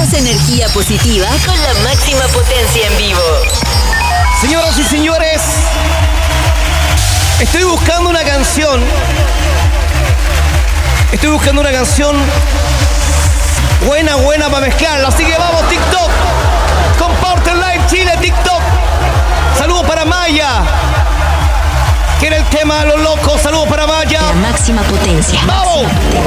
más energía positiva con la máxima potencia en vivo. Señoras y señores, estoy buscando una canción. Buena para mezclarla. Así que vamos, TikTok. Comparte Live Chile, TikTok. Saludos para Maya. Quiere el tema de los locos. Saludos para Maya. La máxima potencia. ¡Vamos!